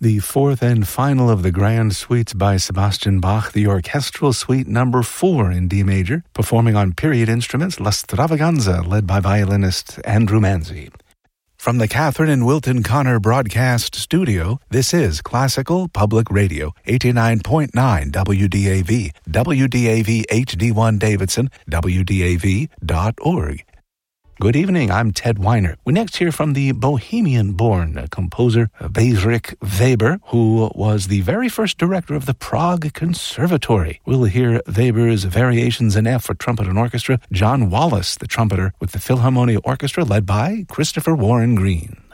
The fourth and final of the grand suites by Sebastian Bach, the Orchestral Suite number 4 in D major, performing on period instruments, La Stravaganza, led by violinist Andrew Manzi. From the Catherine and Wilton Connor Broadcast Studio, this is Classical Public Radio, 89.9 WDAV, WDAV HD1 Davidson, WDAV.org. Good evening, I'm Ted Weiner. We next hear from the Bohemian-born composer Bedřich Weber, who was the very first director of the Prague Conservatory. We'll hear Weber's Variations in F for trumpet and orchestra, John Wallace, the trumpeter, with the Philharmonia Orchestra led by Christopher Warren Green.